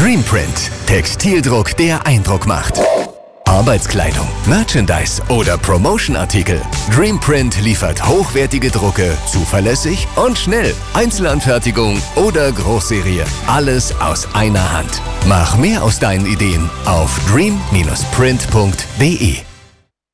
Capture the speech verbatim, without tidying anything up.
Dreamprint. Textildruck, der Eindruck macht. Arbeitskleidung, Merchandise oder Promotion-Artikel. Dreamprint liefert hochwertige Drucke, zuverlässig und schnell. Einzelanfertigung oder Großserie. Alles aus einer Hand. Mach mehr aus deinen Ideen auf dream Bindestrich print punkt de.